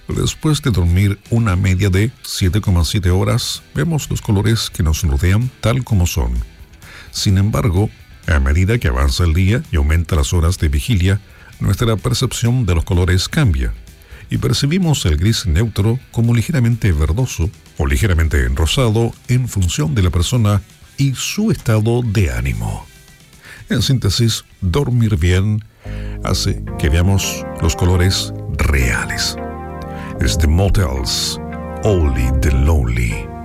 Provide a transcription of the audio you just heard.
Después de dormir una media de 7,7 horas, vemos los colores que nos rodean tal como son. Sin embargo, a medida que avanza el día y aumenta las horas de vigilia, nuestra percepción de los colores cambia y percibimos el gris neutro como ligeramente verdoso o ligeramente rosado en función de la persona y su estado de ánimo. En síntesis, dormir bien hace que veamos los colores reales. Es The Motels, Only the Lonely.